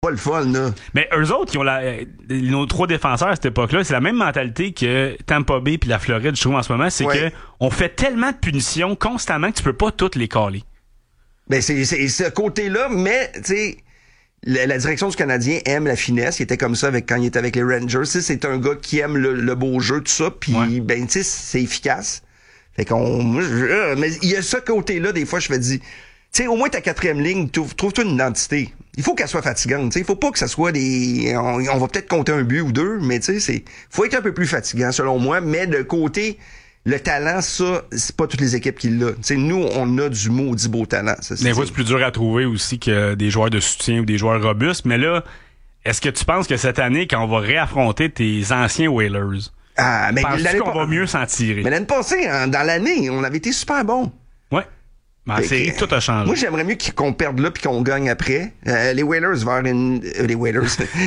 pas le fun, là. Mais eux autres, qui ont nos 3 défenseurs à cette époque-là, c'est la même mentalité que Tampa Bay puis la Floride, je trouve, en ce moment. C'est que on fait tellement de punitions constamment que tu peux pas toutes les caler. Ben, c'est ce côté-là, mais, tu sais, la direction du Canadien aime la finesse. Il était comme ça quand il était avec les Rangers. T'sais, c'est un gars qui aime le beau jeu, tout ça. Puis, ben, tu sais, c'est efficace. Fait mais il y a ce côté-là, des fois, je me dis, tu sais, au moins ta 4e ligne, trouve-toi une identité. Il faut qu'elle soit fatigante. Il faut pas que ça soit on va peut-être compter un but ou deux, mais tu sais, faut être un peu plus fatigant, selon moi. Mais de côté, le talent, ça, c'est pas toutes les équipes qui l'ont. T'sais, nous, on a du maudit beau talent. Ça, des fois, c'est plus dur à trouver aussi que des joueurs de soutien ou des joueurs robustes. Mais là, est-ce que tu penses que cette année, quand on va réaffronter tes anciens Whalers, mais penses-tu qu'on va mieux s'en tirer? Mais l'année passée, dans l'année, on avait été super bons. Ouais. En série, tout a changé. Moi, j'aimerais mieux qu'on perde là puis qu'on gagne après. Les Whalers les Whalers.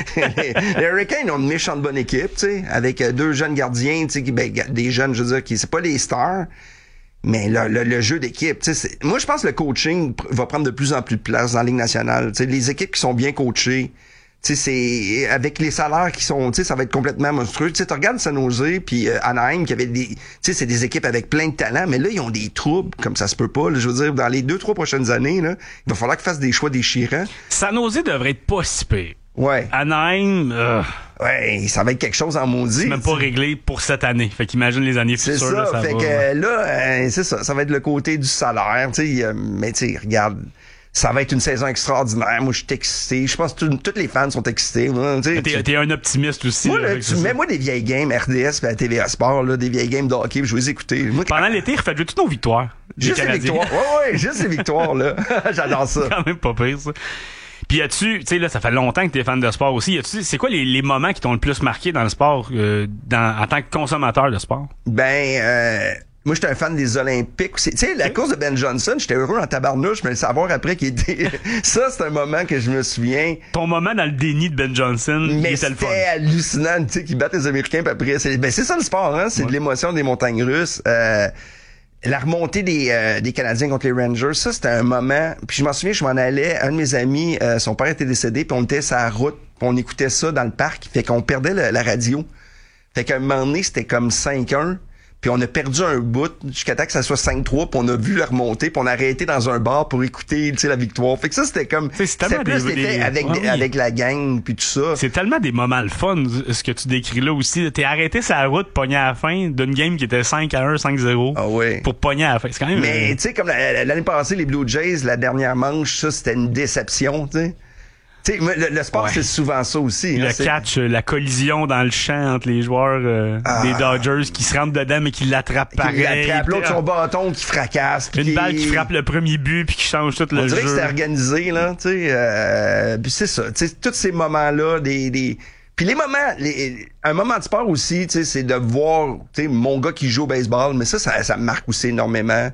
les Hurricanes ont une méchante bonne équipe, tu sais, avec 2 jeunes gardiens, tu sais, des jeunes, je veux dire, qui c'est pas les stars, mais le jeu d'équipe, tu sais, moi, je pense que le coaching va prendre de plus en plus de place dans la Ligue nationale. Tu sais, les équipes qui sont bien coachées, tu sais, c'est avec les salaires qui sont, tu sais, ça va être complètement monstrueux. Tu sais, tu regardes San Jose puis Anaheim qui avait tu sais, c'est des équipes avec plein de talent, mais là ils ont des troubles comme ça se peut pas. Là, je veux dire, dans les 2-3 prochaines années, là, il va falloir qu'ils fassent des choix déchirants. San Jose devrait être pas si pire. Ouais. Anaheim, ouais, ça va être quelque chose en maudit. C'est même pas réglé pour cette année. Fait qu'imagine les années futures. C'est ça. Là, ça fait va, que là, c'est ça. Ça va être le côté du salaire, tu sais. Mais tu sais, regarde. Ça va être une saison extraordinaire. Moi, je suis excité. Je pense que tous les fans sont excités. T'es un optimiste aussi. Moi, là, tu mets-moi des vieilles games RDS et à TVA Sport, là, des vieilles games de hockey, puis je vais les écouter. Moi, pendant l'été, refaites jouer toutes nos victoires. Juste les victoires. Ouais, juste les victoires, là. J'adore ça. C'est quand même pas pire, ça. Puis tu sais, là, ça fait longtemps que t'es fan de sport aussi. C'est quoi les moments qui t'ont le plus marqué dans le sport, en tant que consommateur de sport? Moi, j'étais un fan des Olympiques. Tu sais, la course de Ben Johnson, j'étais heureux en tabarnouche, mais le savoir après qu'il était... Ça, c'est un moment que je me souviens. Ton moment dans le déni de Ben Johnson, mais c'était le fun. C'était hallucinant, tu sais, qu'ils battent les Américains, puis après... C'est ça le sport, hein? C'est de l'émotion des montagnes russes. La remontée des Canadiens contre les Rangers, ça, c'était un moment... Puis je m'en souviens, je m'en allais, un de mes amis, son père était décédé, puis on était sur la route, puis on écoutait ça dans le parc, fait qu'on perdait la radio. Fait qu'à un moment donné, c'était comme 5-1. Puis on a perdu un bout jusqu'à temps que ça soit 5-3, puis on a vu la remontée, puis on a arrêté dans un bar pour écouter, tu sais, la victoire. Fait que ça, c'était comme... C'était plus l'effet avec la gang, puis tout ça. C'est tellement des moments le fun, ce que tu décris là aussi. T'es arrêté sur la route, pogné à la fin d'une game qui était 5-1, 5-0. Ah ouais. Pour pogner à la fin. C'est quand même... Mais tu sais, comme l'année passée, les Blue Jays, la dernière manche, ça, c'était une déception, tu sais. Tu sais, le sport, c'est souvent ça aussi. Le catch, la collision dans le champ entre les joueurs des Dodgers qui se rentrent dedans mais qui l'attrapent pareil. Qui l'attrape, l'autre son bâton qui fracasse. Une balle qui frappe le premier but puis qui change tout le jeu. On dirait que c'était organisé, là, tu sais. Puis c'est ça, tu sais, tous ces moments-là, puis les moments, un moment de sport aussi, tu sais, c'est de voir, tu sais, mon gars qui joue au baseball, mais ça me marque aussi énormément.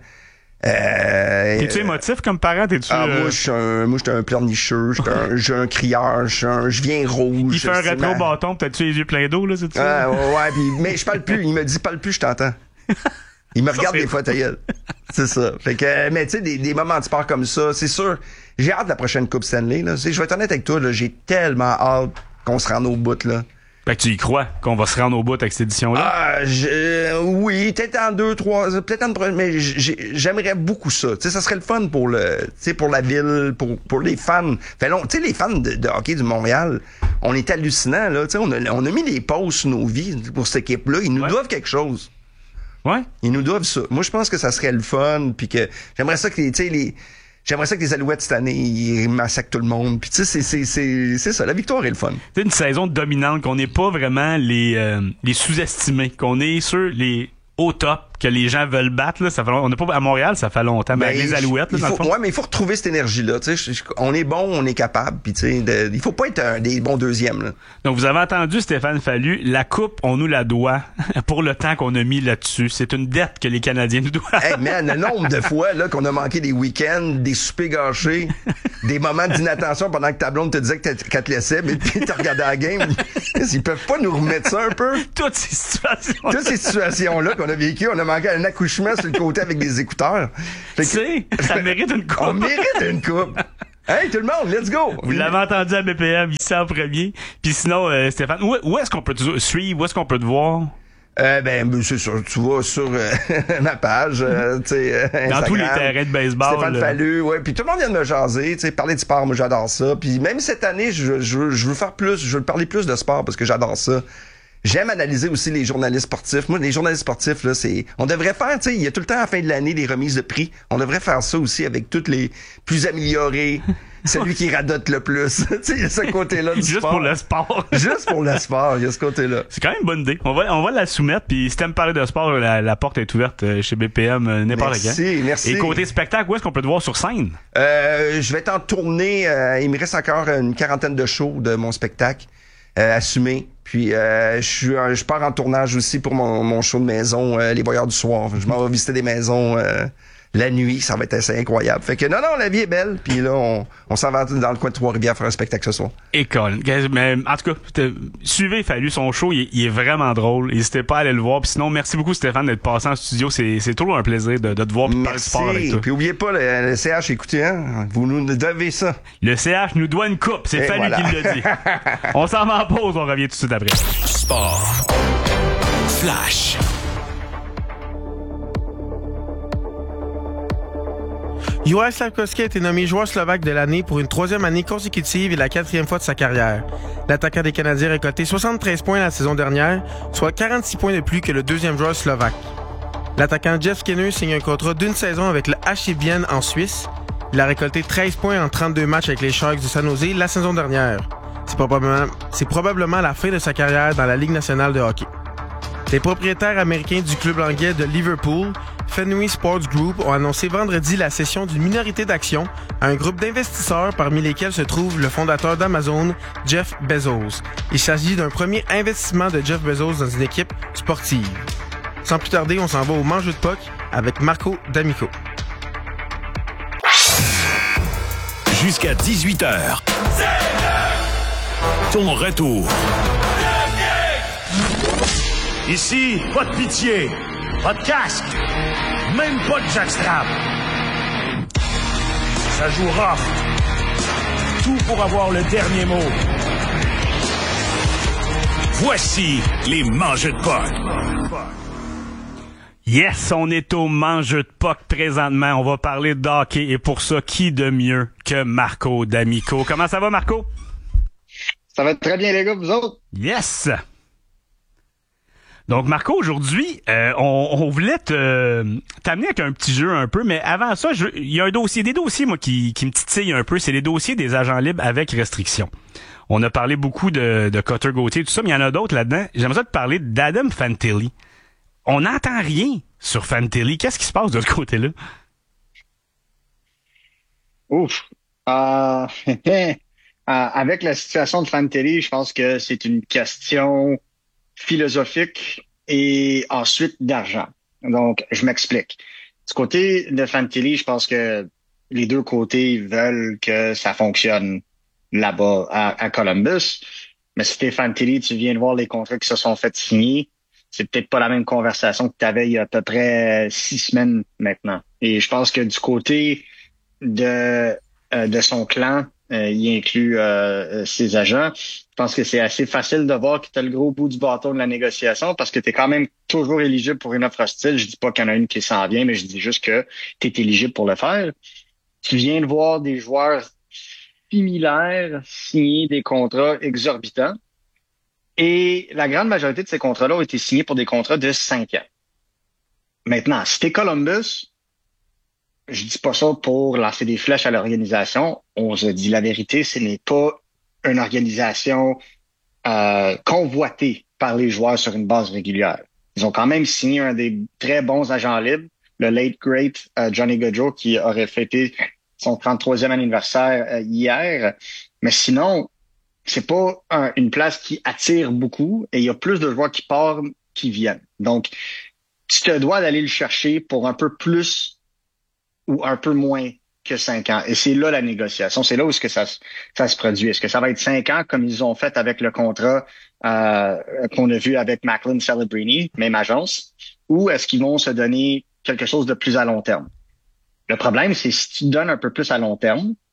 T'es-tu émotif comme parent? Moi, je suis un pleurnicheux, j'ai un crieur, je viens rouge. Il fait un rétro bâton, peut-être les yeux pleins d'eau, là, c'est ça? Ouais, mais je parle plus. Il me dit, parle plus, je t'entends. Il me regarde des fois, ta gueule. C'est ça. Fait que, mais tu sais, des moments de sport comme ça, c'est sûr. J'ai hâte de la prochaine Coupe Stanley, là. Je vais être honnête avec toi, là. J'ai tellement hâte qu'on se rende au bout, là. Fait que tu y crois qu'on va se rendre au bout avec cette édition-là? Oui, peut-être en 2-3, peut-être en mais j'aimerais beaucoup ça. Tu sais, ça serait le fun pour pour la ville, pour les fans. Fait long, tu sais, les fans de hockey du Montréal, on est hallucinants, là. Tu sais, on a mis les pauses sur nos vies pour cette équipe-là. Ils nous doivent quelque chose. Ouais. Ils nous doivent ça. Moi, je pense que ça serait le fun, puis que j'aimerais ça que j'aimerais ça que les Alouettes cette année, ils massacrent tout le monde. Puis tu sais, c'est ça. La victoire est le fun. C'est une saison dominante, qu'on n'est pas vraiment les sous-estimés, qu'on est sur les au top, que les gens veulent battre. Là, on n'est pas à Montréal, ça fait longtemps. Mais avec les Alouettes, là, dans le fond. Ouais, mais il faut retrouver cette énergie-là. On est bon, on est capable. Puis il faut pas être des bons deuxièmes. Là. Donc vous avez entendu Stéphane Fallu, la coupe, on nous la doit pour le temps qu'on a mis là-dessus. C'est une dette que les Canadiens nous doivent. Hey man, le nombre de fois là qu'on a manqué des week-ends, des soupers gâchés, des moments d'inattention pendant que ta blonde te disait qu'elle te laissait, mais tu regardais la game. Ils peuvent pas nous remettre ça un peu? Toutes ces situations-là qu'on a vécues, on a manqué un accouchement sur le côté avec des écouteurs. Tu sais, ça mérite une coupe. On mérite une coupe. Hey, tout le monde, let's go! Vous l'avez entendu à BPM, ici en premier. Puis sinon, Stéphane, où est-ce qu'on peut te suivre? Où est-ce qu'on peut te voir? C'est sûr, tu vas sur ma page, tu sais, Instagram. Dans tous les terrains de baseball. Stéphane Fallu, ouais. Puis tout le monde vient de me jaser, tu sais, parler de sport, moi j'adore ça. Puis même cette année, je veux faire plus, je veux parler plus de sport parce que j'adore ça. J'aime analyser aussi les journalistes sportifs. Moi, les journalistes sportifs, là, on devrait faire, tu sais, il y a tout le temps à la fin de l'année des remises de prix. On devrait faire ça aussi avec toutes les plus améliorés. Celui qui radote le plus. Tu sais, il y a ce côté-là du Juste sport. pour le sport. Juste pour le sport, il y a ce côté-là. C'est quand même une bonne idée. On va la soumettre, puis si t'aimes parler de sport, la porte est ouverte chez BPM n'importe quand. Merci. Et côté spectacle, où est-ce qu'on peut te voir sur scène? Je vais être en tournée. Il me reste encore une quarantaine de shows de mon spectacle assumé. Puis je pars en tournage aussi pour mon show de maison, Les Voyeurs du Soir. Je m'en vais visiter des maisons la nuit, ça va être assez incroyable. Fait que non, la vie est belle. Puis là, on s'en va dans le coin de Trois-Rivières faire un spectacle ce soir. Et Colin. Mais en tout cas, suivez Fallu, son show, il est vraiment drôle. N'hésitez pas à aller le voir. Puis sinon, merci beaucoup Stéphane d'être passé en studio. C'est toujours un plaisir de te voir et de parler de sport avec toi. Puis oubliez pas le CH, écoutez, hein, vous nous devez ça. Le CH nous doit une coupe. C'est Fallu qui l'a dit. On s'en va en pause, on revient tout de suite après. Sport. Flash. Juraj Slafkovský a été nommé joueur slovaque de l'année pour une troisième année consécutive et la quatrième fois de sa carrière. L'attaquant des Canadiens a récolté 73 points la saison dernière, soit 46 points de plus que le deuxième joueur slovaque. L'attaquant Jeff Skinner signe un contrat d'une saison avec le HC Vienne en Suisse. Il a récolté 13 points en 32 matchs avec les Sharks de San Jose la saison dernière. C'est probablement la fin de sa carrière dans la Ligue nationale de hockey. Les propriétaires américains du club anglais de Liverpool, Fenway Sports Group, ont annoncé vendredi la cession d'une minorité d'actions à un groupe d'investisseurs parmi lesquels se trouve le fondateur d'Amazon, Jeff Bezos. Il s'agit d'un premier investissement de Jeff Bezos dans une équipe sportive. Sans plus tarder, on s'en va au Mangeux de puck avec Marco D'Amico. Jusqu'à 18h. Ton retour. Ici, pas de pitié, pas de casque, même pas de jackstrap. Ça joue rough. Tout pour avoir le dernier mot. Voici les Mangeux de puck. Yes, on est au Mangeux de puck présentement. On va parler de hockey et pour ça, qui de mieux que Marco D'Amico? Comment ça va, Marco? Ça va très bien, les gars, vous autres? Yes! Donc, Marco, aujourd'hui, on voulait t'amener avec un petit jeu un peu, mais avant ça, il y a des dossiers, moi, qui me titillent un peu. C'est les dossiers des agents libres avec restriction. On a parlé beaucoup de Cutter Gauthier, tout ça, mais il y en a d'autres là-dedans. J'aimerais ça te parler d'Adam Fantilli. On n'entend rien sur Fantilli. Qu'est-ce qui se passe de ce côté-là? Ouf. Avec la situation de Fantilli, je pense que c'est une question philosophique et ensuite d'argent. Donc, je m'explique. Du côté de Fantilli, je pense que les deux côtés veulent que ça fonctionne là-bas à Columbus. Mais si t'es Fantilli, tu viens de voir les contrats qui se sont fait signer. C'est peut-être pas la même conversation que tu avais il y a à peu près 6 semaines maintenant. Et je pense que du côté de son clan, il inclut ses agents. Je pense que c'est assez facile de voir que tu as le gros bout du bâton de la négociation parce que tu es quand même toujours éligible pour une offre hostile. Je dis pas qu'il y en a une qui s'en vient, mais je dis juste que tu es éligible pour le faire. Tu viens de voir des joueurs similaires signer des contrats exorbitants. Et la grande majorité de ces contrats-là ont été signés pour des contrats de 5 ans. Maintenant, si t'es Columbus, je dis pas ça pour lancer des flèches à l'organisation. On se dit la vérité, ce n'est pas une organisation convoitée par les joueurs sur une base régulière. Ils ont quand même signé un des très bons agents libres, le late great Johnny Gaudreau, qui aurait fêté son 33e anniversaire hier. Mais sinon, c'est pas une place qui attire beaucoup et il y a plus de joueurs qui partent qui viennent. Donc, tu te dois d'aller le chercher pour un peu plus ou un peu moins que 5 ans. Et c'est là la négociation. C'est là où est-ce que ça se produit. Est-ce que ça va être 5 ans comme ils ont fait avec le contrat qu'on a vu avec Macklin Celebrini, même agence, ou est-ce qu'ils vont se donner quelque chose de plus à long terme? Le problème, c'est si tu donnes un peu plus à long terme,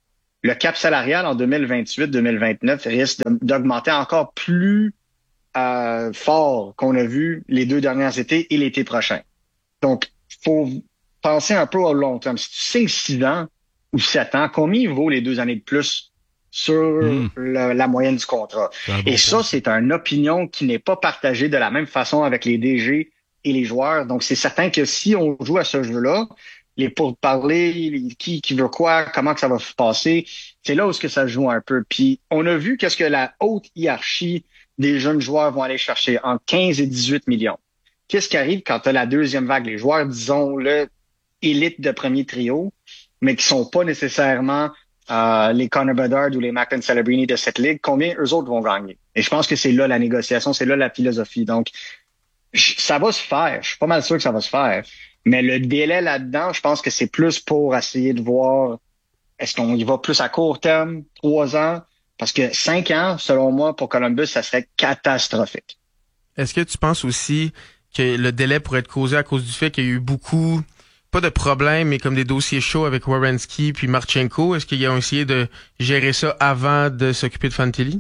le cap salarial en 2028-2029 risque d'augmenter encore plus fort qu'on a vu les 2 derniers étés et l'été prochain. Donc, faut penser un peu au long terme. Si tu sais 6 ans ou 7 ans, combien vaut les 2 années de plus sur la moyenne du contrat? Et ça, c'est une opinion qui n'est pas partagée de la même façon avec les DG et les joueurs. Donc, c'est certain que si on joue à ce jeu-là, les pourparlers, qui veut quoi, comment que ça va se passer, c'est là où ce que ça joue un peu. Puis, on a vu qu'est-ce que la haute hiérarchie des jeunes joueurs vont aller chercher entre 15 et 18 millions. Qu'est-ce qui arrive quand tu as la deuxième vague? Les joueurs, disons, le élite de premier trio, mais qui sont pas nécessairement les Connor Bedard ou les Macklin Celebrini de cette ligue, combien eux autres vont gagner? Et je pense que c'est là la négociation, c'est là la philosophie. Donc, ça va se faire. Je suis pas mal sûr que ça va se faire. Mais le délai là-dedans, je pense que c'est plus pour essayer de voir est-ce qu'on y va plus à court terme, 3 ans? Parce que 5 ans, selon moi, pour Columbus, ça serait catastrophique. Est-ce que tu penses aussi que le délai pourrait être causé à cause du fait qu'il y a eu beaucoup, pas de problèmes, mais comme des dossiers chauds avec Werenski puis Marchenko? Est-ce qu'ils ont essayé de gérer ça avant de s'occuper de Fantilli?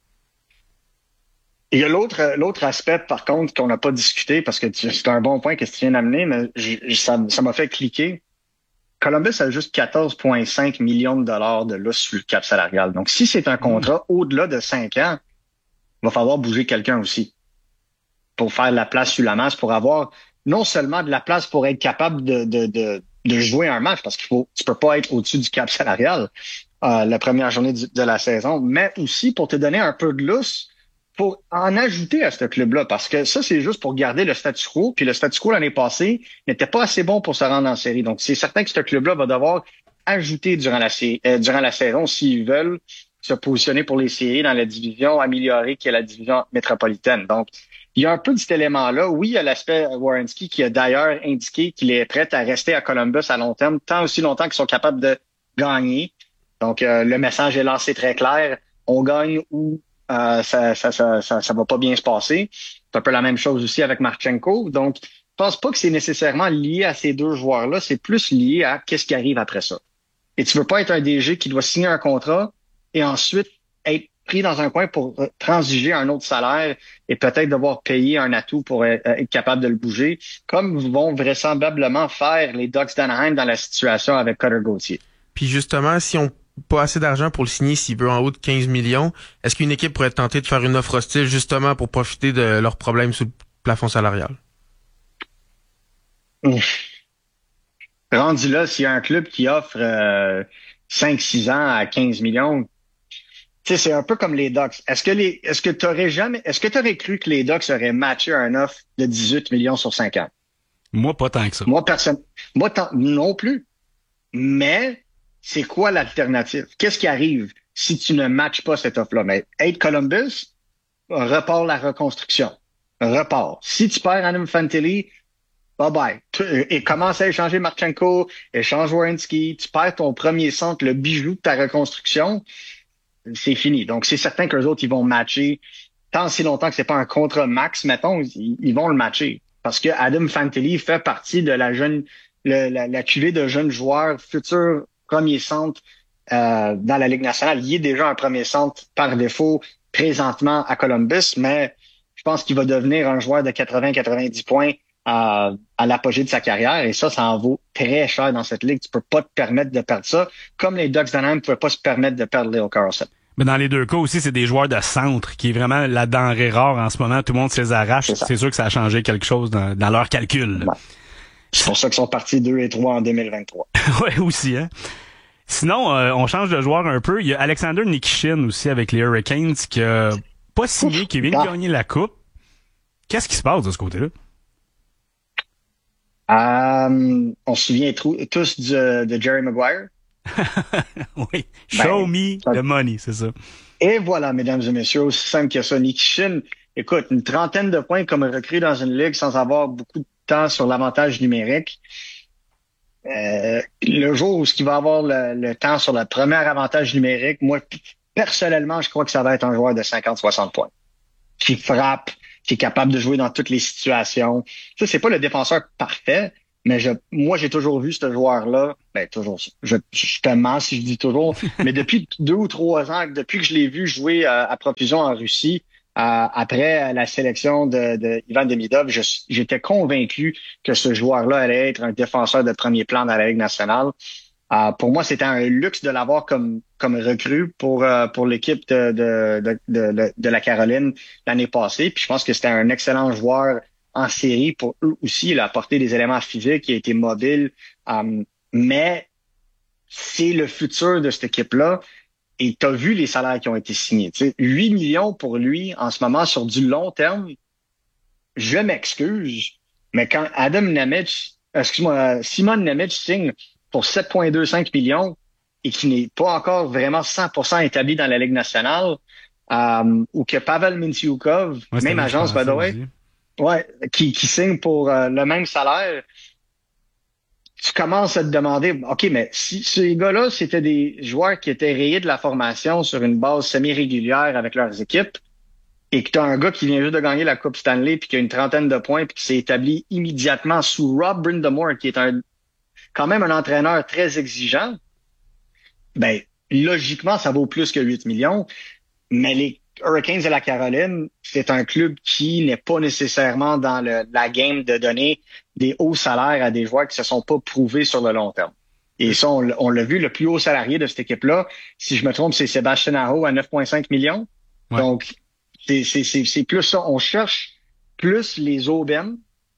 Il y a l'autre aspect, par contre, qu'on n'a pas discuté, parce que c'est un bon point que tu viens d'amener, mais ça m'a fait cliquer. Columbus a juste 14,5 millions de dollars de lousse sur le cap salarial. Donc, si c'est un contrat au-delà de 5 ans, il va falloir bouger quelqu'un aussi pour faire de la place sur la masse, pour avoir non seulement de la place pour être capable de jouer un match, parce tu peux pas être au-dessus du cap salarial la première journée de la saison, mais aussi pour te donner un peu de lousse pour en ajouter à ce club-là, parce que ça, c'est juste pour garder le statu quo, puis le statu quo l'année passée n'était pas assez bon pour se rendre en série. Donc, c'est certain que ce club-là va devoir ajouter durant la saison s'ils veulent se positionner pour les séries dans la division améliorée qui est la division métropolitaine. Donc, il y a un peu de cet élément-là. Oui, il y a l'aspect Werenski qui a d'ailleurs indiqué qu'il est prêt à rester à Columbus à long terme, tant aussi longtemps qu'ils sont capables de gagner. Donc, le message est lancé très clair. On gagne ou ça va pas bien se passer. C'est un peu la même chose aussi avec Marchenko. Donc, je pense pas que c'est nécessairement lié à ces 2 joueurs-là. C'est plus lié à qu'est-ce qui arrive après ça. Et tu veux pas être un DG qui doit signer un contrat et ensuite être pris dans un coin pour transiger un autre salaire et peut-être devoir payer un atout pour être capable de le bouger, comme vont vraisemblablement faire les Ducks d'Anaheim dans la situation avec Cutter Gauthier. Puis justement, si on pas assez d'argent pour le signer s'il veut en haut de 15 millions, est-ce qu'une équipe pourrait tenter de faire une offre hostile justement pour profiter de leurs problèmes sous le plafond salarial? Rendu là, s'il y a un club qui offre 5-6 ans à 15 millions, tu sais, c'est un peu comme les Ducks. Est-ce que t'aurais cru que les Ducks auraient matché un offre de 18 millions sur 5 ans? Moi, pas tant que ça. Moi, non plus. Mais, c'est quoi l'alternative? Qu'est-ce qui arrive si tu ne matches pas cette offre-là? Mais être Columbus, repart la reconstruction. Repart. Si tu perds Adam Fantilli, bye-bye. Et commence à échanger Marchenko, échange Werenski, tu perds ton premier centre, le bijou de ta reconstruction, c'est fini. Donc, c'est certain qu'eux autres, ils vont matcher. Tant si longtemps que c'est pas un contrat max, mettons, ils vont le matcher. Parce que Adam Fantilli fait partie de la cuvée de jeunes joueurs futurs premier centre dans la Ligue nationale. Il est déjà un premier centre par défaut présentement à Columbus, mais je pense qu'il va devenir un joueur de 80-90 points à l'apogée de sa carrière, et ça en vaut très cher dans cette ligue. Tu peux pas te permettre de perdre ça, comme les Ducks d'Anaheim ne pouvaient pas se permettre de perdre Leo Carlson. Mais dans les 2 cas aussi, c'est des joueurs de centre qui est vraiment la denrée rare en ce moment. Tout le monde se les arrache. C'est sûr que ça a changé quelque chose dans leur calcul. Ouais. C'est pour ça qu'ils sont partis 2 et 3 en 2023. Ouais, aussi, hein. Sinon, on change de joueur un peu. Il y a Alexander Nikishin aussi avec les Hurricanes qui a pas signé, qui vient de gagner la coupe. Qu'est-ce qui se passe de ce côté-là? On se souvient tous de Jerry Maguire. Oui. Show me the money, c'est ça. Et voilà, mesdames et messieurs, aussi simple que ça. Nikishin, écoute, une 30aine de points comme recrue dans une ligue sans avoir beaucoup de temps sur l'avantage numérique. Le jour où il va avoir le temps sur le premier avantage numérique, moi, personnellement, je crois que ça va être un joueur de 50-60 points. Qui frappe, qui est capable de jouer dans toutes les situations. Ça, c'est pas le défenseur parfait, Mais moi, j'ai toujours vu ce joueur-là. Ben, toujours. Je te mens si je dis toujours. Mais depuis 2 ou 3 ans, depuis que je l'ai vu jouer à profusion en Russie, après la sélection de Ivan Demidov, j'étais convaincu que ce joueur-là allait être un défenseur de premier plan dans la Ligue nationale. Pour moi, c'était un luxe de l'avoir comme recrue pour l'équipe de la Caroline l'année passée. Puis je pense que c'était un excellent joueur en série pour eux aussi. Il a apporté des éléments physiques, il a été mobile. Mais c'est le futur de cette équipe-là. Et tu as vu les salaires qui ont été signés. Tu sais, 8 millions pour lui en ce moment sur du long terme, je m'excuse, mais quand Simon Nemec signe pour 7,25 millions et qui n'est pas encore vraiment 100% établi dans la Ligue nationale, ou que Pavel Mintyukov, même agence, by the way, qui signe pour le même salaire, tu commences à te demander, OK, mais si ces gars-là, c'était des joueurs qui étaient rayés de la formation sur une base semi-régulière avec leurs équipes, et que tu as un gars qui vient juste de gagner la Coupe Stanley puis qui a une trentaine de points puis qui s'est établi immédiatement sous Rob Brind'Amour, qui est quand même un entraîneur très exigeant, ben logiquement, ça vaut plus que 8 millions. Mais les Hurricanes de la Caroline, c'est un club qui n'est pas nécessairement dans la game de donner des hauts salaires à des joueurs qui se sont pas prouvés sur le long terme. Et ça, on l'a vu, le plus haut salarié de cette équipe-là, si je me trompe, c'est Sébastien Aho à 9,5 millions. Ouais. Donc, c'est plus ça. On cherche plus les aubaines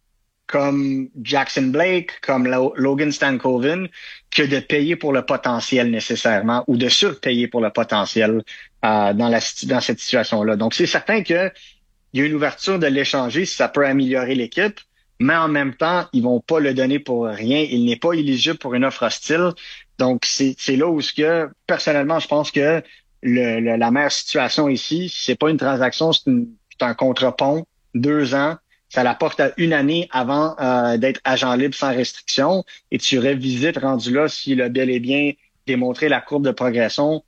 comme Jackson Blake, comme Logan Stankoven, que de payer pour le potentiel nécessairement ou de surpayer pour le potentiel dans cette situation-là. Donc, c'est certain qu'il y a une ouverture de l'échanger si ça peut améliorer l'équipe, mais en même temps, ils vont pas le donner pour rien. Il n'est pas éligible pour une offre hostile. Donc, c'est là où personnellement, je pense que la meilleure situation ici, c'est pas une transaction, c'est un contre-pont, 2 ans. Ça l'apporte à 1 année avant d'être agent libre sans restriction. Et tu revisites rendu là s'il a bel et bien démontré la courbe de progression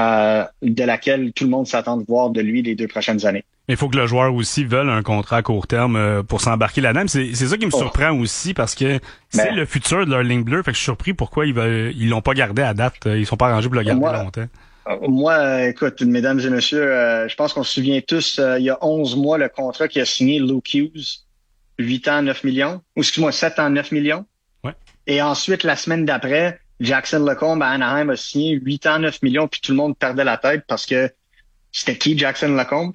de laquelle tout le monde s'attend de voir de lui les 2 prochaines années. Il faut que le joueur aussi veuille un contrat à court terme pour s'embarquer là-dedans. C'est ça qui me surprend aussi parce que c'est le futur de leur ligne bleue. Fait que je suis surpris pourquoi ils l'ont pas gardé à date. Ils sont pas arrangés pour le garder longtemps. Moi, écoute, mesdames et messieurs, je pense qu'on se souvient tous, il y a 11 mois, le contrat qui a signé Luke Hughes, 8 ans, 9 millions, ou excuse-moi, 7 ans, 9 millions. Ouais. Et ensuite, la semaine d'après, Jackson Lecombe à Anaheim a signé 8 ans, 9 millions, puis tout le monde perdait la tête parce que c'était qui Jackson Lecombe?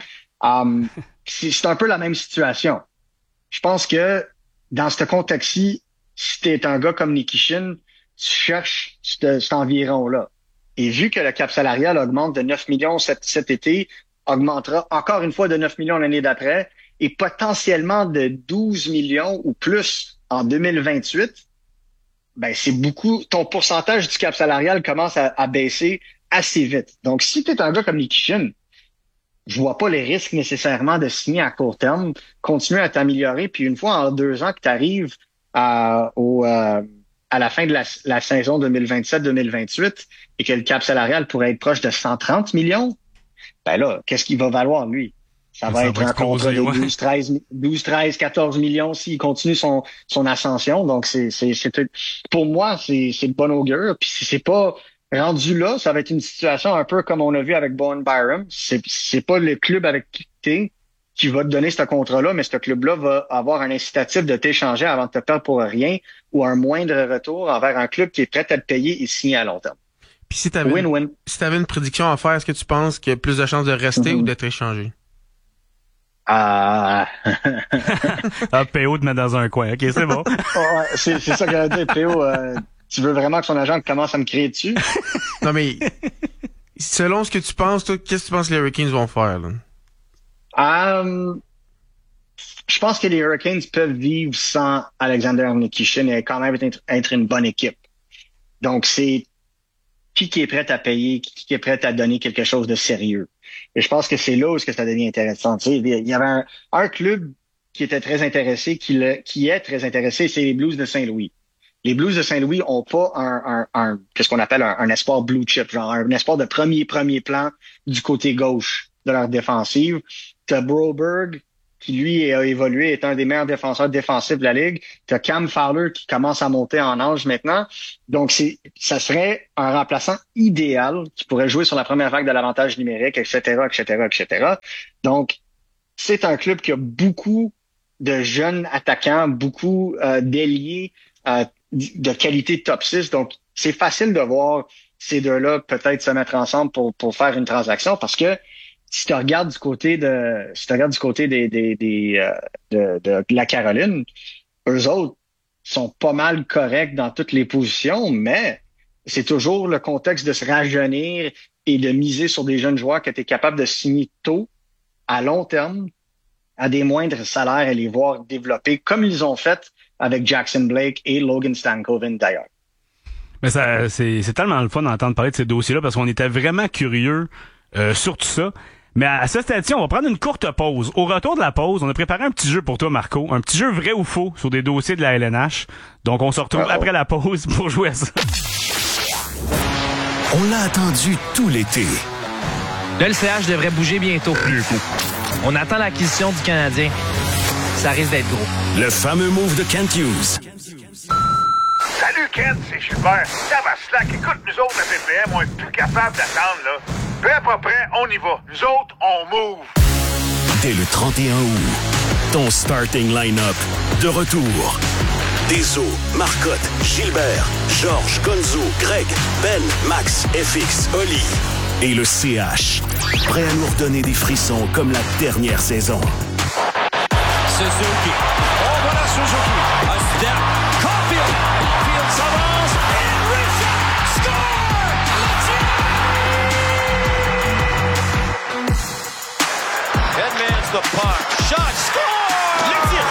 C'est un peu la même situation. Je pense que dans ce contexte-ci, si t'es un gars comme Nikishin, tu cherches cet environ-là. Et vu que le cap salarial augmente de 9 millions cet été, augmentera encore une fois de 9 millions l'année d'après et potentiellement de 12 millions ou plus en 2028, ben c'est beaucoup. Ton pourcentage du cap salarial commence à baisser assez vite. Donc, si tu es un gars comme Nikishin, je vois pas les risques nécessairement de signer à court terme, continuer à t'améliorer, puis une fois en 2 ans que tu arrives à la fin de la saison 2027-2028 et que le cap salarial pourrait être proche de 130 millions, ben là, qu'est-ce qu'il va valoir, lui? Ça va être un contrat de 12, 13, 14 millions s'il continue son ascension. Donc, pour moi, c'est de bon augure. Puis si c'est pas rendu là, ça va être une situation un peu comme on a vu avec Bowen Byram. C'est pas le club avec qui t'es qui va te donner ce contrat-là, mais ce club-là va avoir un incitatif de t'échanger avant de te perdre pour rien ou un moindre retour envers un club qui est prêt à te payer et signer à long terme. Puis si t'avais une prédiction à faire, est-ce que tu penses qu'il y a plus de chances de rester ou d'être échangé? PO te met dans un coin. OK, c'est bon. Ouais, c'est ça que j'allais dire, PO. Tu veux vraiment que son agent commence à me crier dessus? Non, mais selon ce que tu penses, toi, qu'est-ce que tu penses que les Hurricanes vont faire, là? Je pense que les Hurricanes peuvent vivre sans Alexander Nikishin et quand même être une bonne équipe. Donc, c'est qui est prêt à payer, qui est prêt à donner quelque chose de sérieux. Et je pense que c'est là où ça devient intéressant. Tu sais, il y avait un club qui était très intéressé, qui est très intéressé, c'est les Blues de Saint-Louis. Les Blues de Saint-Louis ont pas qu'est-ce qu'on appelle un espoir blue chip, genre un espoir de premier plan du côté gauche de leur défensive. T'as Broberg, qui lui a évolué, est un des meilleurs défenseurs défensifs de la Ligue. Tu as Cam Fowler qui commence à monter en âge maintenant. Donc, ça serait un remplaçant idéal qui pourrait jouer sur la première vague de l'avantage numérique, etc., etc., etc. Donc, c'est un club qui a beaucoup de jeunes attaquants, beaucoup d'ailiers de qualité top 6. Donc, c'est facile de voir ces deux-là peut-être se mettre ensemble pour faire une transaction parce que si tu regardes du côté de la Caroline, eux autres sont pas mal corrects dans toutes les positions, mais c'est toujours le contexte de se rajeunir et de miser sur des jeunes joueurs que tu es capable de signer tôt, à long terme, à des moindres salaires et les voir développer comme ils ont fait avec Jackson Blake et Logan Stankoven d'ailleurs. Mais ça, c'est tellement le fun d'entendre parler de ces dossiers-là parce qu'on était vraiment curieux sur tout ça. Mais à ce stade-ci, on va prendre une courte pause. Au retour de la pause, on a préparé un petit jeu pour toi, Marco. Un petit jeu vrai ou faux sur des dossiers de la LNH. Donc, on se retrouve après la pause pour jouer à ça. On l'a attendu tout l'été. Le LCH devrait bouger bientôt. On attend l'acquisition du Canadien. Ça risque d'être gros. Le fameux move de Kent Hughes. Salut Kent, c'est Gilbert. Tabaslac, écoute, nous autres, la BPM, on est plus capable d'attendre, là. Peu à peu près, on y va. Nous autres, on move. Dès le 31 août, ton starting line-up de retour. Deso, Marcotte, Gilbert, Georges, Gonzo, Greg, Ben, Max, FX, Oli. Et le CH, prêt à nous redonner des frissons comme la dernière saison. Suzuki. Oh, voilà Suzuki. A step. Caulfield. Caulfield s'avance. And Richard score! Edmonds the puck. Shot. Score! Le tir.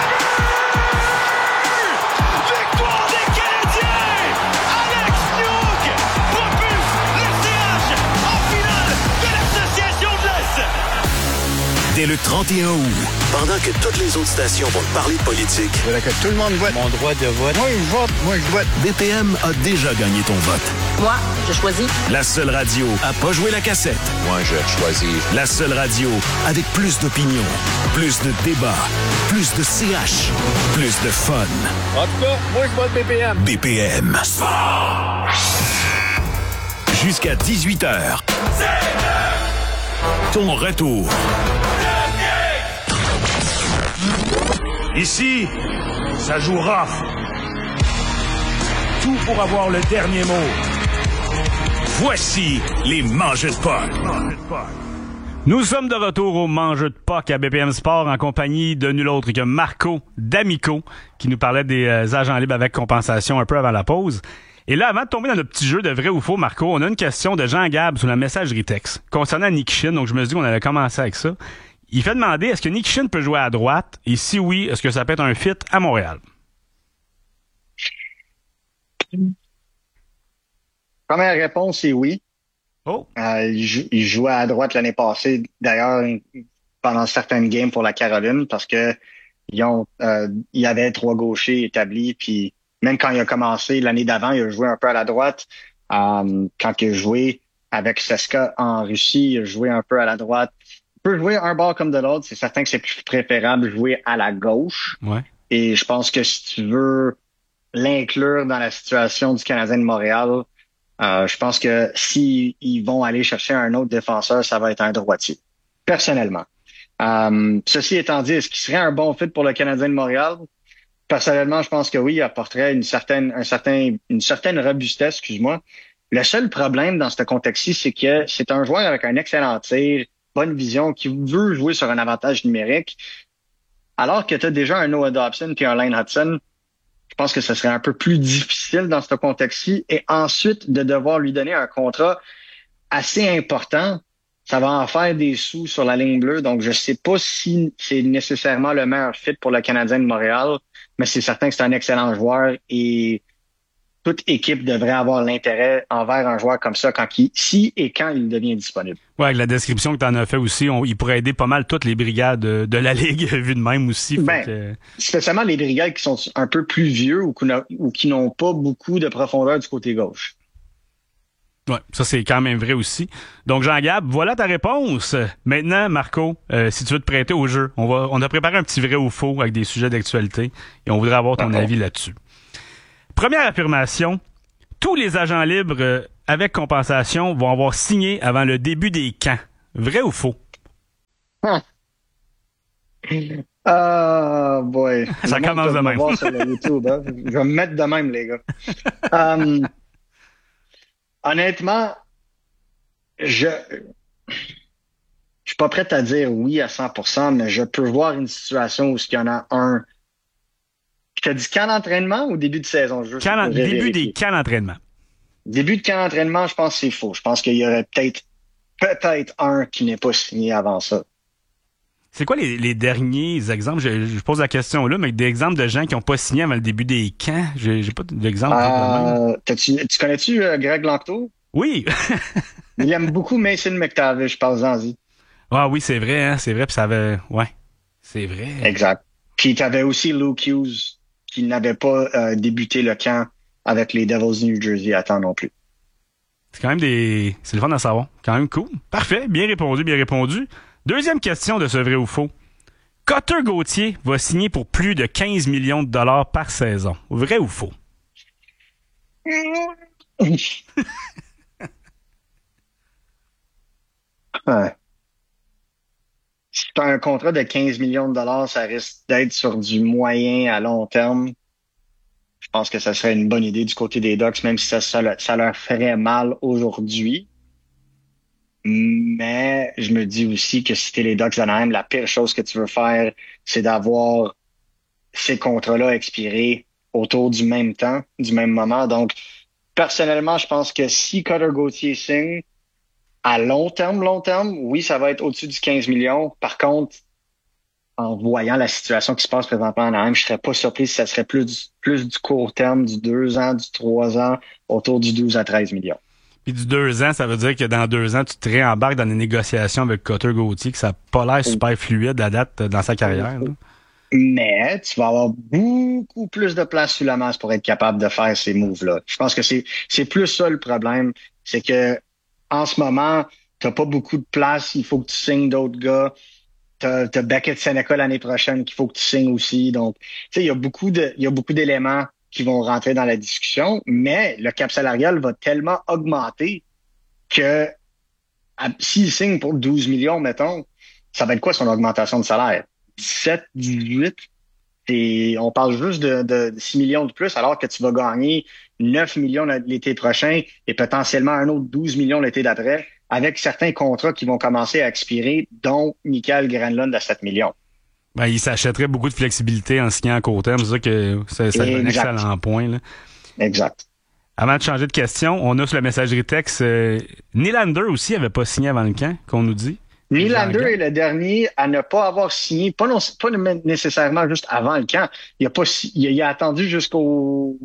Victoire des Canadiens! Alex Newhook propulse le CH en finale de l'Association de l'Est! Dès le 31 août, pendant que toutes les autres stations vont te parler de politique, Que tout le monde vote. Mon droit de vote. Moi, je vote. Moi, je vote. BPM a déjà gagné ton vote. Moi, je choisis. La seule radio à pas jouer la cassette. Moi, je choisis. La seule radio avec plus d'opinion, plus de débats, plus de CH, plus de fun. En tout cas, moi, je vote BPM. BPM. Jusqu'à 18h. Ton retour. Ici, ça joue rough. Tout pour avoir le dernier mot. Voici les mangeux de puck. Nous sommes de retour au Mangeux de puck à BPM Sport en compagnie de nul autre que Marco D'Amico qui nous parlait des agents libres avec compensation un peu avant la pause. Et là, avant de tomber dans le petit jeu de vrai ou faux, Marco, on a une question de Jean Gab sur la messagerie texte concernant Nikishin. Donc, je me suis dit qu'on allait commencer avec ça. Il fait demander, est-ce que Nikishin peut jouer à droite? Et si oui, est-ce que ça peut être un fit à Montréal? Première réponse, c'est oui. Oh. Il jouait à droite l'année passée, d'ailleurs, pendant certaines games pour la Caroline, parce que il y avait 3 gauchers établis, puis même quand il a commencé l'année d'avant, il a joué un peu à la droite. Quand il a joué avec Seska en Russie, il a joué un peu à la droite. Il peut jouer un bord comme de l'autre. C'est certain que c'est plus préférable de jouer à la gauche. Ouais. Et je pense que si tu veux l'inclure dans la situation du Canadien de Montréal, je pense que s'ils vont aller chercher un autre défenseur, ça va être un droitier. Personnellement. Ceci étant dit, est-ce qu'il serait un bon fit pour le Canadien de Montréal? Personnellement, je pense que oui, il apporterait une certaine robustesse, excuse-moi. Le seul problème dans ce contexte-ci, c'est que c'est un joueur avec un excellent tir, bonne vision, qui veut jouer sur un avantage numérique. Alors que tu as déjà un Noah Dobson puis un Lane Hudson, je pense que ce serait un peu plus difficile dans ce contexte-ci. Et ensuite, de devoir lui donner un contrat assez important, ça va en faire des sous sur la ligne bleue. Donc, je sais pas si c'est nécessairement le meilleur fit pour le Canadien de Montréal, mais c'est certain que c'est un excellent joueur et toute équipe devrait avoir l'intérêt envers un joueur comme ça si et quand il devient disponible. Ouais, avec la description que tu en as fait aussi, il pourrait aider pas mal toutes les brigades de la Ligue, vu de même aussi. Spécialement les brigades qui sont un peu plus vieux ou qui n'ont pas beaucoup de profondeur du côté gauche. Ouais, ça c'est quand même vrai aussi. Donc Jean-Gab, voilà ta réponse. Maintenant, Marco, si tu veux te prêter au jeu, on a préparé un petit vrai ou faux avec des sujets d'actualité et on voudrait avoir ton avis là-dessus. Première affirmation, tous les agents libres avec compensation vont avoir signé avant le début des camps. Vrai ou faux? Ah, boy. Ça commence de même. Voir sur le YouTube, hein. Je vais me mettre de même, les gars. Honnêtement, je suis pas prêt à dire oui à 100%, mais je peux voir une situation où il y en a un. Je te dis camp d'entraînement ou début de saison? Début des camps d'entraînement. Début de camp d'entraînement, je pense que c'est faux. Je pense qu'il y aurait peut-être un qui n'est pas signé avant ça. C'est quoi les derniers exemples? Je pose la question là, mais des exemples de gens qui n'ont pas signé avant le début des camps. J'ai pas d'exemple. Tu connais-tu Greg Langto? Oui. Il aime beaucoup Mason McTavish, parle-en-y. Ah oui, c'est vrai, hein, c'est vrai. Puis ça avait... Ouais, c'est vrai. Exact. Puis tu avais aussi Luke Hughes qui n'avait pas débuté le camp avec les Devils New Jersey à temps non plus. C'est quand même c'est le fun à savoir. Quand même cool. Parfait. Bien répondu, bien répondu. Deuxième question de ce vrai ou faux. Cutter Gauthier va signer pour plus de 15 millions de dollars par saison. Vrai ou faux? Ouais. Si tu as un contrat de 15 millions de dollars, ça risque d'être sur du moyen à long terme. Je pense que ça serait une bonne idée du côté des Ducks, même si ça leur ferait mal aujourd'hui. Mais je me dis aussi que si t'es les Ducks d'Anaheim, la pire chose que tu veux faire, c'est d'avoir ces contrats-là expirés autour du même temps, du même moment. Donc, personnellement, je pense que si Cutter Gauthier signe, à long terme, oui, ça va être au-dessus du 15 millions. Par contre, en voyant la situation qui se passe présentement en Anaheim, je serais pas surpris si ça serait plus du court terme, du 2 ans, du 3 ans, autour du 12 à 13 millions. Puis du 2 ans, ça veut dire que dans 2 ans, tu te réembarques dans des négociations avec Cutter Gauthier, que ça n'a pas l'air super fluide à date dans sa carrière. Là. Mais tu vas avoir beaucoup plus de place sur la masse pour être capable de faire ces moves-là. Je pense que c'est plus ça le problème. C'est que en ce moment, t'as pas beaucoup de place. Il faut que tu signes d'autres gars. T'as Beckett Seneca l'année prochaine qu'il faut que tu signes aussi. Donc, tu sais, il y a beaucoup d'éléments qui vont rentrer dans la discussion, mais le cap salarial va tellement augmenter que s'il signe pour 12 millions, mettons, ça va être quoi son augmentation de salaire? 17, 18? On parle juste de 6 millions de plus, alors que tu vas gagner 9 millions l'été prochain et potentiellement un autre 12 millions l'été d'après, avec certains contrats qui vont commencer à expirer, dont Mikael Granlund à 7 millions. Ben, il s'achèterait beaucoup de flexibilité en signant à court terme. C'est ça que c'est un excellent point. Là. Exact. Avant de changer de question, on a sur la messagerie texte Nylander aussi n'avait pas signé avant le camp, qu'on nous dit. Nylander est le dernier à ne pas avoir signé, pas nécessairement juste avant le camp. Il a attendu jusqu'au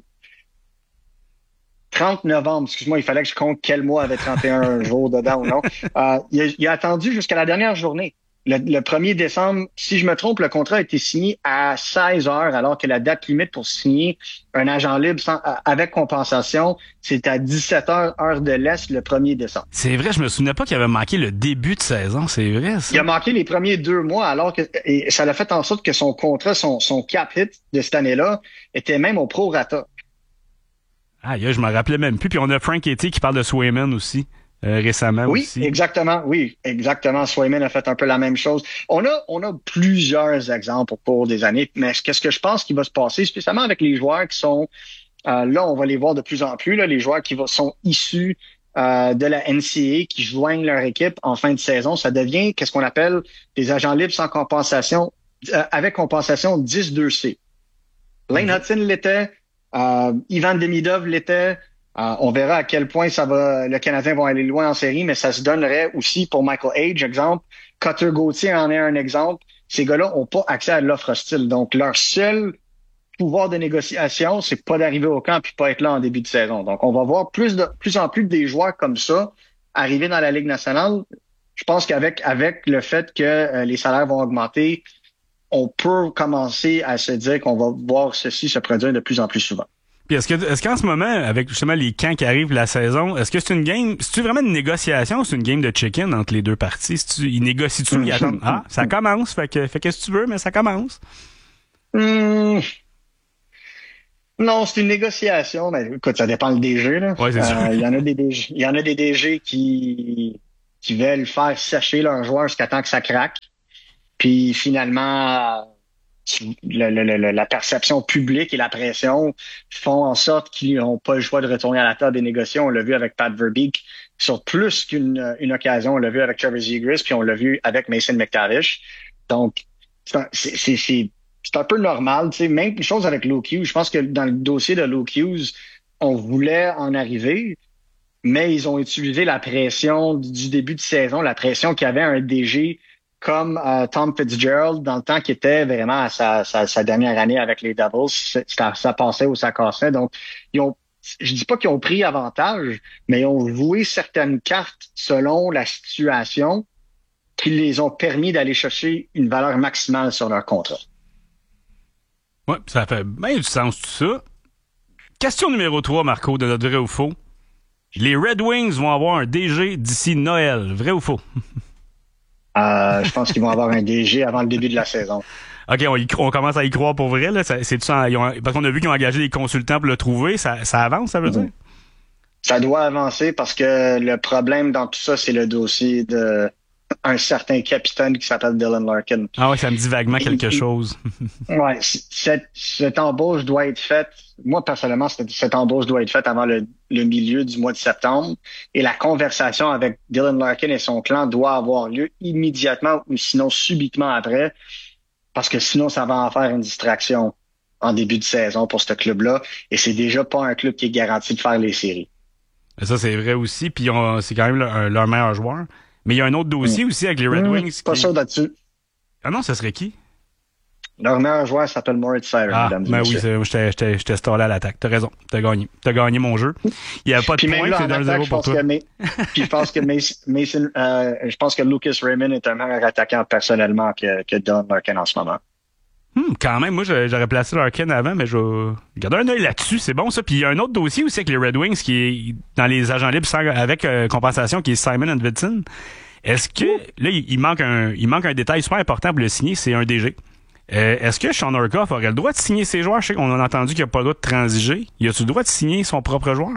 30 novembre. Excuse-moi, il fallait que je compte quel mois avait 31 jours dedans ou non. Il a attendu jusqu'à la dernière journée. Le 1er décembre, si je me trompe, le contrat a été signé à 16 heures, alors que la date limite pour signer un agent libre avec compensation, c'est à 17 heures, heure de l'Est, le 1er décembre. C'est vrai, je me souvenais pas qu'il avait manqué le début de saison, c'est vrai, ça. Il a manqué les premiers 2 mois, alors que et ça l'a fait en sorte que son contrat, son cap hit de cette année-là, était même au prorata. Ah, je m'en rappelais même plus. Puis on a Frank Etty qui parle de Swayman aussi. Récemment aussi. Oui, exactement. Swayman a fait un peu la même chose. On a plusieurs exemples au cours des années, mais qu'est-ce que je pense qui va se passer, spécialement avec les joueurs qui sont, là, on va les voir de plus en plus, là, les joueurs qui sont issus de la NCAA, qui joignent leur équipe en fin de saison, ça devient qu'est-ce qu'on appelle des agents libres sans compensation, avec compensation 10-2C. Lane Hudson l'était, Ivan Demidov l'était. On verra à quel point le Canadien va aller loin en série, mais ça se donnerait aussi pour Michael Age, exemple. Cutter Gauthier en est un exemple. Ces gars-là n'ont pas accès à l'offre hostile. Donc, leur seul pouvoir de négociation, c'est pas d'arriver au camp puis pas être là en début de saison. Donc, on va voir plus en plus des joueurs comme ça arriver dans la Ligue nationale. Je pense qu'avec le fait que les salaires vont augmenter, on peut commencer à se dire qu'on va voir ceci se produire de plus en plus souvent. Puis est-ce qu'en ce moment, avec justement les camps qui arrivent la saison, est-ce que c'est une game, c'est-tu vraiment une négociation ou c'est une game de chicken entre les deux parties? Ils négocient-tu, ils attendent, ça commence, fait que qu'est-ce que tu veux, mais ça commence. Non, c'est une négociation, mais écoute, ça dépend le DG, là. Ouais, c'est sûr. Il y en a des DG qui veulent faire sécher leurs joueurs jusqu'à temps que ça craque. Puis finalement, la perception publique et la pression font en sorte qu'ils n'ont pas le choix de retourner à la table des négociations. On l'a vu avec Pat Verbeek sur plus qu'une occasion. On l'a vu avec Trevor Zegras, puis on l'a vu avec Mason McTavish. Donc, c'est un peu normal. Tu sais, même chose avec Luke Hughes. Je pense que dans le dossier de Luke Hughes, on voulait en arriver, mais ils ont utilisé la pression du début de saison, la pression qu'il y avait un DG comme Tom Fitzgerald dans le temps qui était vraiment à sa dernière année avec les Devils. Ça passait ou ça cassait. Donc, je dis pas qu'ils ont pris avantage, mais ils ont joué certaines cartes selon la situation qui les ont permis d'aller chercher une valeur maximale sur leur contrat. Ouais, ça fait bien du sens tout ça. Question numéro 3, Marco, de notre vrai ou faux. Les Red Wings vont avoir un DG d'ici Noël. Vrai ou faux? Je pense qu'ils vont avoir un DG avant le début de la saison. OK, on commence à y croire pour vrai. Là. Parce qu'on a vu qu'ils ont engagé des consultants pour le trouver. Ça avance, ça veut dire? Ça doit avancer parce que le problème dans tout ça, c'est le dossier de un certain capitaine qui s'appelle Dylan Larkin. Ah ouais, ça me dit vaguement quelque chose. Ouais, cette embauche doit être faite. Moi, personnellement, cette embauche doit être faite avant le milieu du mois de septembre. Et la conversation avec Dylan Larkin et son clan doit avoir lieu immédiatement ou sinon subitement après. Parce que sinon, ça va en faire une distraction en début de saison pour ce club-là. Et c'est déjà pas un club qui est garanti de faire les séries. Ça, c'est vrai aussi. Puis c'est quand même leur meilleur joueur. Mais il y a un autre dossier aussi avec les Red Wings. Pas sûr là-dessus. Ah non, ça serait qui? Leur meilleur joueur s'appelle Moritz Seider, mesdames et messieurs. Oui, je t'ai stallé à l'attaque. T'as raison. T'as gagné mon jeu. Il n'y a pas de point, c'est 1-0 pour toi. Puis je pense que Mason, je pense que Lucas Raymond est un meilleur attaquant personnellement que Dylan Larkin en ce moment. Quand même, moi, j'aurais placé Larkin avant, mais je vais garder un œil là-dessus. C'est bon, ça. Puis il y a un autre dossier aussi avec les Red Wings qui est dans les agents libres avec compensation, qui est Simon Edvinsson. Est-ce que, là, il manque un détail super important pour le signer, c'est un DG. Est-ce que Sean Orkoff aurait le droit de signer ses joueurs? Je sais qu'on a entendu qu'il n'a pas le droit de transiger. Il a-tu le droit de signer son propre joueur?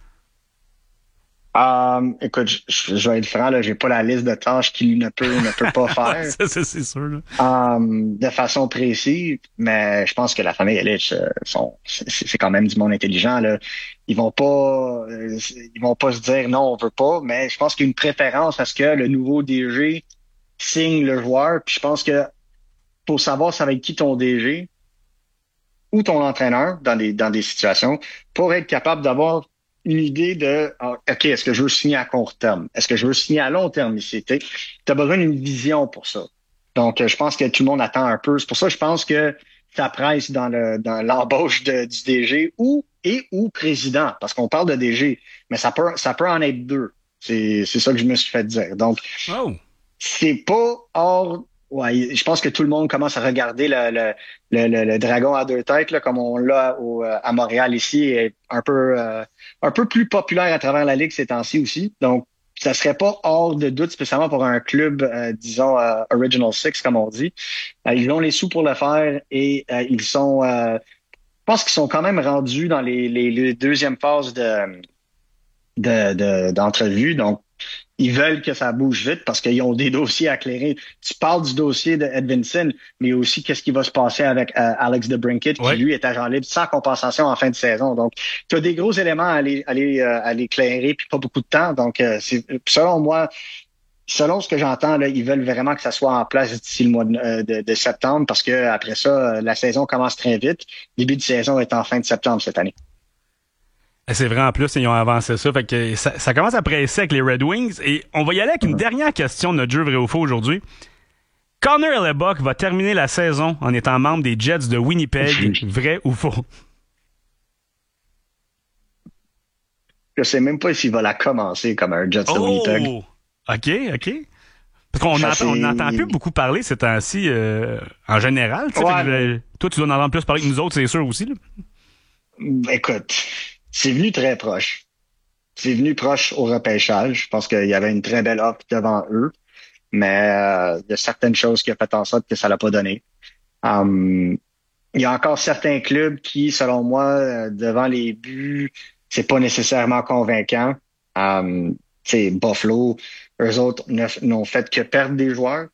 Écoute, je vais être franc, là, j'ai pas la liste de tâches qu'il ne peut pas faire. Ça, c'est sûr, là. De façon précise, mais je pense que la famille Ilitch, c'est quand même du monde intelligent, là. Ils vont pas se dire non, on veut pas, mais je pense qu'il y a une préférence à ce que le nouveau DG signe le joueur, puis je pense que pour savoir ça va être qui ton DG ou ton entraîneur dans des situations, pour être capable d'avoir une idée de OK, est-ce que je veux signer à court terme? Est-ce que je veux signer à long terme ici? Tu as besoin d'une vision pour ça. Donc, je pense que tout le monde attend un peu. C'est pour ça que je pense que ça presse dans l'embauche du DG ou président, parce qu'on parle de DG, mais ça peut en être deux. C'est ça que je me suis fait dire. Donc, c'est pas hors. Ouais, je pense que tout le monde commence à regarder le dragon à deux têtes, là, comme on l'a à Montréal ici, est un peu plus populaire à travers la ligue ces temps-ci aussi. Donc, ça serait pas hors de doute, spécialement pour un club, disons, Original Six, comme on dit. Ils ont les sous pour le faire et ils sont, je pense qu'ils sont quand même rendus dans les deuxièmes phases d'entrevue. Donc, ils veulent que ça bouge vite parce qu'ils ont des dossiers à clairer. Tu parles du dossier de Edvinsson, mais aussi qu'est-ce qui va se passer avec Alex DeBrincat, qui lui est agent libre sans compensation en fin de saison. Donc, tu as des gros éléments à aller clairer, puis pas beaucoup de temps. Donc, selon moi, selon ce que j'entends, là, ils veulent vraiment que ça soit en place d'ici le mois de septembre, parce que après ça, la saison commence très vite. Début de saison est en fin de septembre cette année. C'est vrai, en plus, ils ont avancé ça. Fait que ça commence à presser avec les Red Wings. Et on va y aller avec une dernière question de notre jeu vrai ou faux aujourd'hui. Connor Hellebuyck va terminer la saison en étant membre des Jets de Winnipeg. Vrai ou faux? Je sais même pas s'il va la commencer comme un Jets de Winnipeg. OK. Parce qu'on n'entend plus beaucoup parler ces temps-ci en général. Ouais. Toi, tu dois en entendre plus parler que nous autres, c'est sûr aussi, là. Écoute, c'est venu très proche. C'est venu proche au repêchage. Je pense qu'il y avait une très belle offre devant eux, mais il y a certaines choses qui ont fait en sorte que ça l'a pas donné. Il y a encore certains clubs qui, selon moi, devant les buts, c'est pas nécessairement convaincant. C'est Buffalo, eux autres n'ont fait que perdre des joueurs.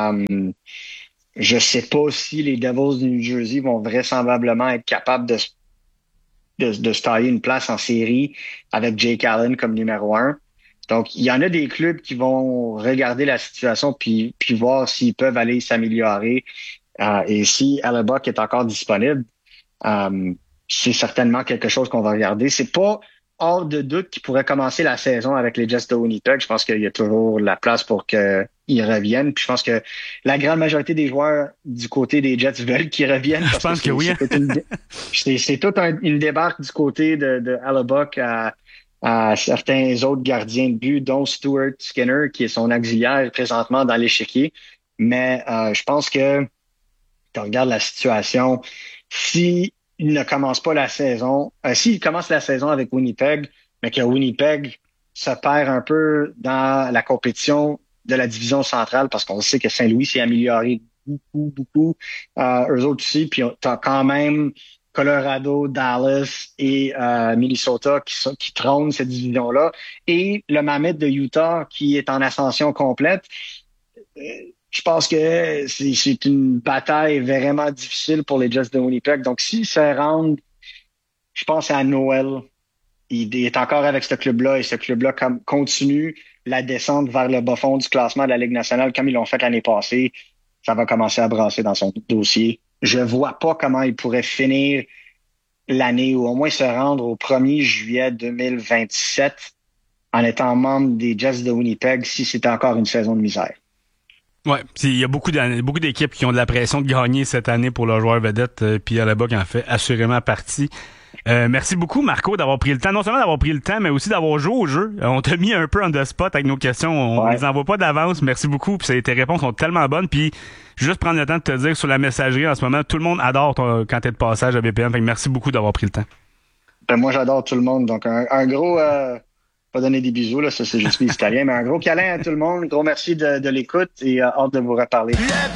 Je sais pas si les Devils du New Jersey vont vraisemblablement être capables de se tailler une place en série avec Jake Allen comme numéro 1. Donc, il y en a des clubs qui vont regarder la situation puis voir s'ils peuvent aller s'améliorer. Et si Hellebuyck est encore disponible, c'est certainement quelque chose qu'on va regarder. C'est pas hors de doute qu'il pourrait commencer la saison avec les Jets de Winnipeg. Je pense qu'il y a toujours la place pour qu'ils reviennent. Puis je pense que la grande majorité des joueurs du côté des Jets veulent qu'ils reviennent. Je pense que oui. C'est toute une débarque du côté de Hellebuyck à certains autres gardiens de but, dont Stuart Skinner, qui est son auxiliaire présentement dans l'échiquier. Mais je pense que tu regardes la situation, s'il ne commence pas la saison, s'il commence la saison avec Winnipeg, mais que Winnipeg se perd un peu dans la compétition de la division centrale, parce qu'on sait que Saint-Louis s'est amélioré beaucoup. Eux autres aussi, puis t'as quand même Colorado, Dallas et Minnesota qui trônent cette division-là, et le Mammoth de Utah qui est en ascension complète. Je pense que c'est une bataille vraiment difficile pour les Jets de Winnipeg. Donc, s'ils se rendent, je pense à Noël, il est encore avec ce club-là et ce club-là continue la descente vers le bas fond du classement de la Ligue nationale comme ils l'ont fait l'année passée. Ça va commencer à brasser dans son dossier. Je vois pas comment il pourrait finir l'année ou au moins se rendre au 1er juillet 2027 en étant membre des Jets de Winnipeg si c'était encore une saison de misère. Ouais, il y a beaucoup d'équipes qui ont de la pression de gagner cette année pour leurs joueurs vedettes, puis Hellebuyck en fait assurément partie. Merci beaucoup, Marco, d'avoir pris le temps, non seulement d'avoir pris le temps, mais aussi d'avoir joué au jeu. On t'a mis un peu on the spot avec nos questions. On les envoie pas d'avance. Merci beaucoup. Puis tes réponses sont tellement bonnes. Puis juste prendre le temps de te dire sur la messagerie en ce moment, tout le monde adore quand t'es de passage à BPM. Fait que merci beaucoup d'avoir pris le temps. Ben, moi, j'adore tout le monde. Donc, un gros... pas donner des bisous, là, ça c'est juste les Italiens, mais un gros câlin à tout le monde. Gros merci de l'écoute et hâte de vous reparler.